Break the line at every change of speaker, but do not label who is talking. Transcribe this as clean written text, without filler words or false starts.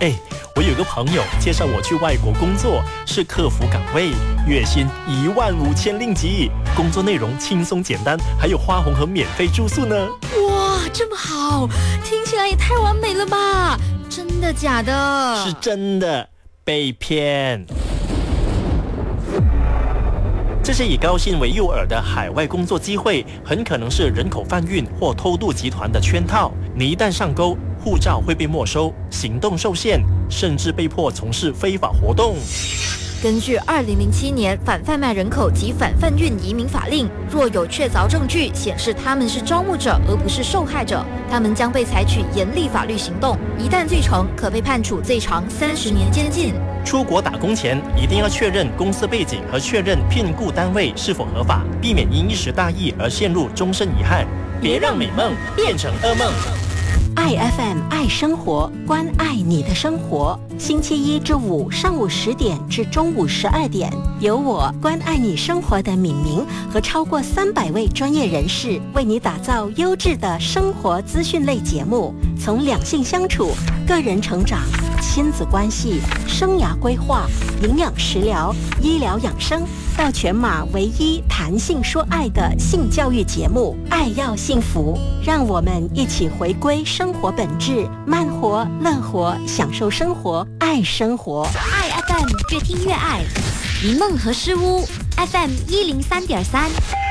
我有个朋友介绍我去外国工作，是客服岗位，月薪15000令吉，工作内容轻松简单，还有花红和免费住宿呢。
哇，这么好，听起来也太完美了吧？真的假的？
是真的，被骗。这些以高薪为诱饵的海外工作机会，很可能是人口贩运或偷渡集团的圈套。你一旦上钩，护照会被没收，行动受限，甚至被迫从事非法活动。
根据2007年反贩卖人口及反贩运移民法令，若有确凿证据显示他们是招募者而不是受害者，他们将被采取严厉法律行动，一旦罪成，可被判处最长30年监禁。
出国打工前一定要确认公司背景和确认聘雇单位是否合法，避免因一时大意而陷入终身遗憾。别让美梦变成噩梦。
爱 FM 爱生活，关爱你的生活。星期一至五上午10点至中午12点，由我关爱你生活的敏明和超过300位专业人士为你打造优质的生活资讯类节目，从两性相处、个人成长、亲子关系、生涯规划、营养食疗、医疗养生，到全马唯一谈性说爱的性教育节目《爱要幸福》，让我们一起回归生活本质，慢活、乐活，享受生活，爱生活。
爱 FM 越听越爱，迷梦和诗屋 FM103.3。